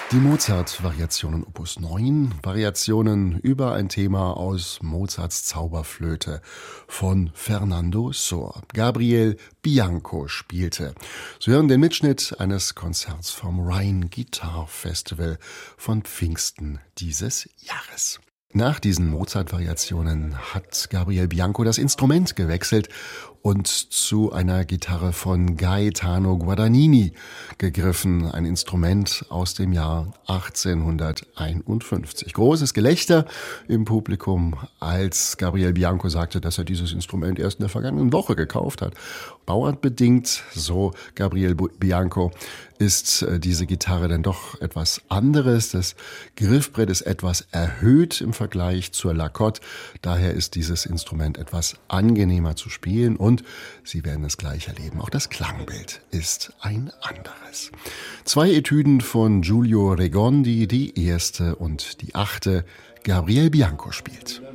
Die Mozart-Variationen Opus 9, Variationen über ein Thema aus Mozarts Zauberflöte von Fernando Sor. Gabriel Bianco spielte. Sie hören den Mitschnitt eines Konzerts vom Rhine Guitar Festival von Pfingsten dieses Jahres. Nach diesen Mozart-Variationen hat Gabriel Bianco das Instrument gewechselt und zu einer Gitarre von Gaetano Guadagnini gegriffen, ein Instrument aus dem Jahr 1851. Großes Gelächter im Publikum, als Gabriel Bianco sagte, dass er dieses Instrument erst in der vergangenen Woche gekauft hat. Bauernbedingt, so Gabriel Bianco, ist diese Gitarre denn doch etwas anderes. Das Griffbrett ist etwas erhöht im Vergleich zur Lacotte. Daher ist dieses Instrument etwas angenehmer zu spielen und Sie werden es gleich erleben. Auch das Klangbild ist ein anderes. 2 Etüden von Giulio Regondi, die erste und die 8. Gabriel Bianco spielt.